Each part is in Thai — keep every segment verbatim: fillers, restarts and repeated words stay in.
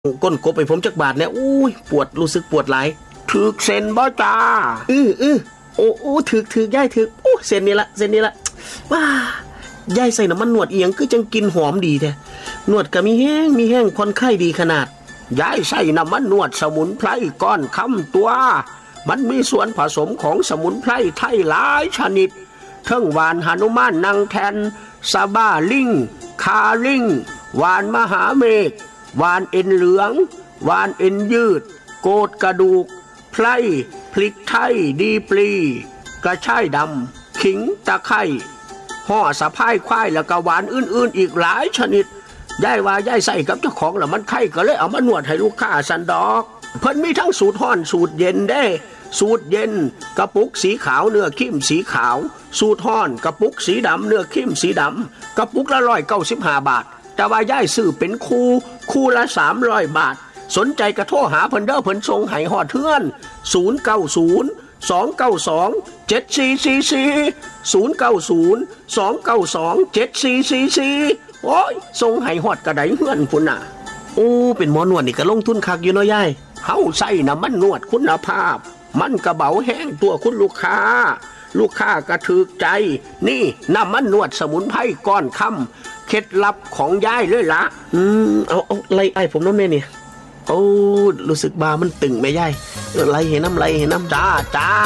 ก้นกบไปผมจักบาทเนี่ยอุ้ยปวดรู้สึกปวดหลายถึกเส้นบ่จ้าอื้ออื้อโอ้โอ้ถึกถึกย่ายถึกโอ้เส้นนี้ละเส้นนี้ละว้าย่ายใส่น้ำมันนวดเอียงคือจังกินหอมดีแท้นวดก็มีแห้งมีแห้งผ่อนคลายดีขนาดย่ายใส่น้ำมันนวดสมุนไพรก้อนคำตัวมันมีส่วนผสมของสมุนไพรไทยหลายชนิดทั้งหวานหนุมานนางแทนซาบ้าลิงคาลิงหวานมหาเมฆหวานเอ็นเหลืองหวานเอ็นยืดโกดกระดูกไพรพริกไทยดีปลีกระชายดำขิงตะไคร้ห่อสะพายควายแล้วก็หวานอื่นๆอีกหลายชนิดย่ายว่าย่ายใส่กับเจ้าของแล้วมันไข้ก็เลยเอามานวดให้ลูกค้าสันดอกเพิ่นมีทั้งสูตรร้อนสูตรเย็นได้สูตรเย็นกระปุกสีขาวเนื้อเข้มสีขาวสูตรร้อนกระปุกสีดำเนื้อเข้มสีดำกระปุกละร้อยเก้าสิบห้าบาทแต่ว่าย่ายซื้อเป็นคู่คู่ละสามร้อยบาทสนใจกระโทรหาเพิ่นเด้อเพิ่นส่งให้ฮอดเทือนศูนย์ เก้า ศูนย์ สอง เก้า สอง เจ็ด สี่ สี่ สี่ ศูนย์ เก้า ศูนย์ สอง เก้า สอง เจ็ด สี่ สี่ สี่โอ้ยส่งให้ฮอดกระไดเฮือนพุ่นน่ะโอ้เป็นหมอนวดนี่ก็ลงทุนคักอยู่เนาะยายเฮาใส่น้ำมันนวดคุณภาพมันกระเบาแห้งตัวคุณลูกค้าลูกค้าก็ถูกใจนี่น้ำมันนวดสมุนไพรก้อนค่ำเคล็ดลับของยายเลยละอืมเอาเอาไล่ไอ้ผมน้ำแม่เนี่ยโอ้รู้สึกบามันตึงแม่ยายเออไล่เห็นน้ำไล่เห็นน้ำจ้าจ้า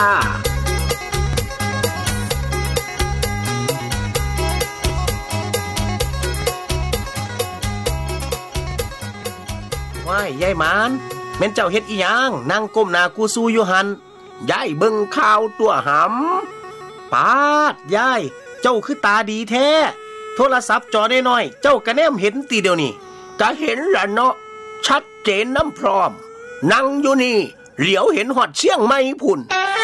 ว้ายยายหมานแม่นเจ้าเฮ็ดอีหยังนั่งก้มหน้ากูสู้อยู่หันยายเบิ่งข่าวตัวหำปาดยายเจ้าคือตาดีแท้โทรศัพท์จอน้อยๆเจ้าก็แนมเห็นตีเดียวนี่ก็เห็นล่ะเนาะชัดเจนน้ำพร้อมนั่งอยู่นี่เหลียวเห็นหอดเชียงใหม่พุ่น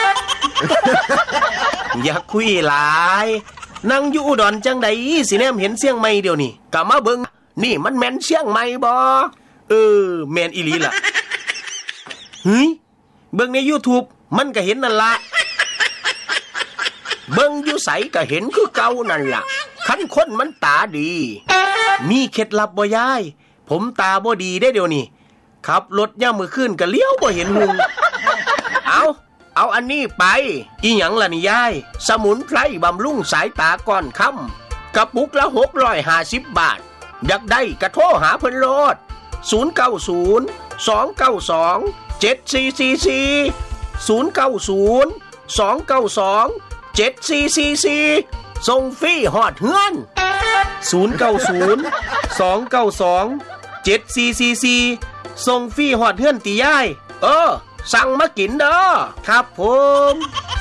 อย่าคุยหลายนั่งอยู่อุดรจังใดสิแนมเห็นเชียงใหม่เดียวนี่ก็มาเบิ่งนี่มันแม่นเชียงใหม่บ่เออแม่นอีหลีล่ะเฮ้ยเบิ่งใน YouTube มันก็เห็นนั่นล่ะเบิ่งอยู่ไสก็เห็นคือเก่านั่นล่ะคันคนมันตาดีมีเคล็ดลับบ่ยายผมตาบ่ดีได้เดี๋ยวนี้ขับรถย่ามมื้อคืนก็เลี้ยวบ่เห็นหุงเอาเอาอันนี้ไปอีหยังล่ะนี่ยายสมุนไพรบำรุงสายตาก้อนค่ำกระปุกละหกร้อยห้าสิบบาทอยากได้ก็โทรหาเพิ่นโลดศูนย์ เก้า ศูนย์ สอง เก้า สอง เจ็ด สี่ สี่ สี่ ศูนย์ เก้า ศูนย์ สอง เก้า สอง เจ็ด สี่ สี่ สี่ส่งฟรีฮอดเฮือนศูนย์ เก้า ศูนย์ สอง เก้า สอง เจ็ด สี่ สี่ สี่ส่งฟรีฮอดเฮือนติยายเออสั่งมากินเด้อครับผม